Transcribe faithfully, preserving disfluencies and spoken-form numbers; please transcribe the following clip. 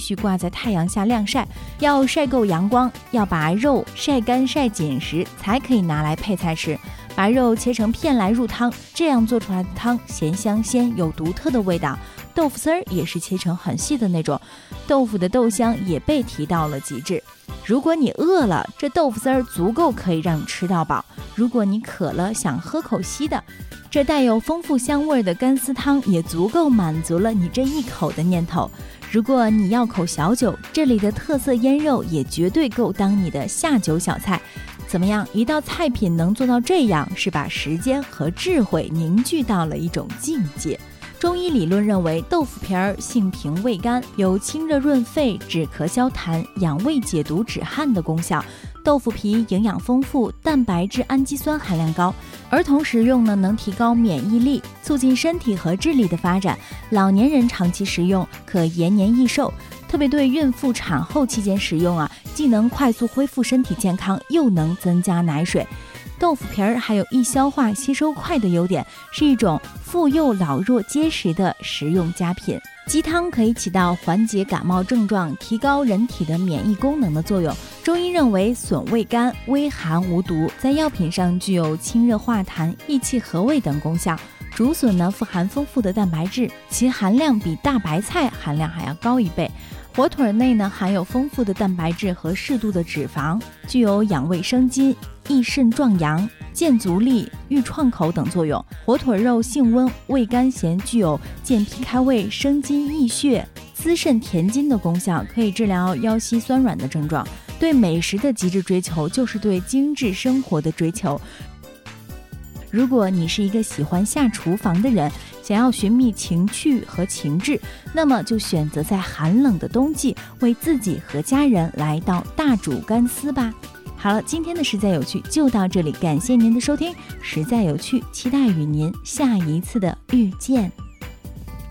续挂在太阳下晾晒，要晒够阳光，要把肉晒干晒紧时才可以拿来配菜吃。把肉切成片来入汤，这样做出来的汤咸香鲜，有独特的味道。豆腐丝儿也是切成很细的那种，豆腐的豆香也被提到了极致。如果你饿了，这豆腐丝儿足够可以让你吃到饱；如果你渴了，想喝口稀的，这带有丰富香味的干丝汤也足够满足了你这一口的念头。如果你要口小酒，这里的特色腌肉也绝对够当你的下酒小菜。怎么样，一道菜品能做到这样，是把时间和智慧凝聚到了一种境界。中医理论认为，豆腐皮儿性平味甘，有清热润肺、止咳消痰、养胃解毒止汗的功效。豆腐皮营养丰富，蛋白质、氨基酸含量高，儿童食用呢能提高免疫力，促进身体和智力的发展。老年人长期食用可延年益寿，特别对孕妇产后期间食用啊，既能快速恢复身体健康，又能增加奶水。豆腐皮儿还有易消化、吸收快的优点，是一种妇幼老弱皆食的食用佳品。鸡汤可以起到缓解感冒症状、提高人体的免疫功能的作用。中医认为笋味甘、微寒无毒，在药品上具有清热化痰、益气和胃等功效。竹笋呢富含丰富的蛋白质，其含量比大白菜含量还要高一倍。火腿内呢含有丰富的蛋白质和适度的脂肪，具有养胃生津、益肾壮阳、健足力、愈创口等作用。火腿肉性温，味甘咸，具有健脾开胃、生津益血、滋肾填津的功效，可以治疗腰膝酸软的症状。对美食的极致追求，就是对精致生活的追求。如果你是一个喜欢下厨房的人，想要寻觅情趣和情致，那么就选择在寒冷的冬季为自己和家人来道大煮干丝吧。好了，今天的实在有趣就到这里，感谢您的收听，实在有趣，期待与您下一次的遇见。